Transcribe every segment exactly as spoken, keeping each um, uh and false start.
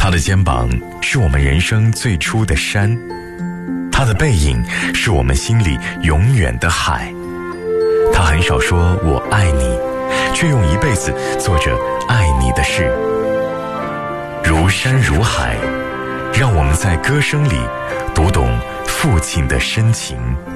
他的肩膀是我们人生最初的山，他的背影是我们心里永远的海。他很少说我爱你，却用一辈子做着爱你的事。如山如海，让我们在歌声里读懂父亲的深情。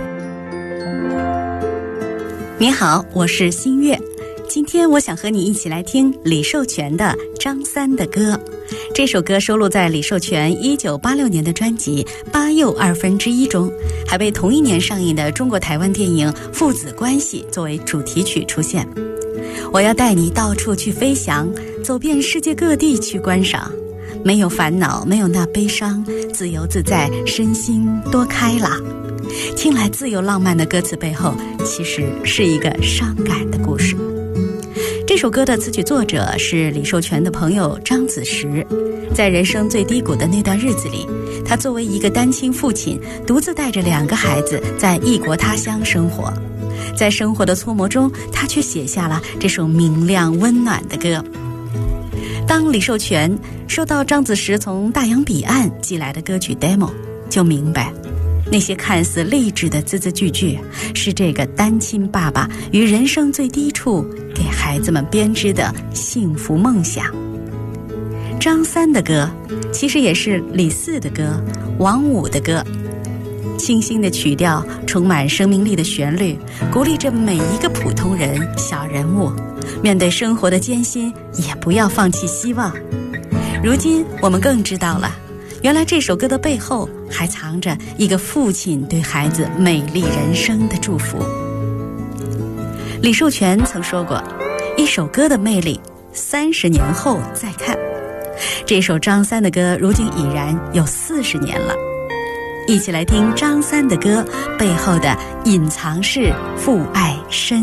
你好，我是新月。今天我想和你一起来听李寿全的《张三的歌》。这首歌收录在李寿全一九八六年的专辑《八又二分之一》中，还被同一年上映的中国台湾电影《父子关系》作为主题曲出现。我要带你到处去飞翔，走遍世界各地去观赏，没有烦恼，没有那悲伤，自由自在，身心多开朗。听来自由浪漫的歌词背后，其实是一个伤感的故事。这首歌的词曲作者是李寿全的朋友张子时。在人生最低谷的那段日子里，他作为一个单亲父亲，独自带着两个孩子在异国他乡生活。在生活的搓磨中，他却写下了这首明亮温暖的歌。当李寿全收到张子时从大洋彼岸寄来的歌曲 demo， 就明白那些看似励志的字字句句，是这个单亲爸爸于人生最低处给孩子们编织的幸福梦想。张三的歌其实也是李四的歌，王五的歌。清新的曲调，充满生命力的旋律，鼓励着每一个普通人、小人物，面对生活的艰辛，也不要放弃希望。如今我们更知道了，原来这首歌的背后还藏着一个父亲对孩子美丽人生的祝福。李寿全曾说过，一首歌的魅力，三十年后再看。这首张三的歌如今已然有四十年了。一起来听张三的歌背后的隐藏式父爱深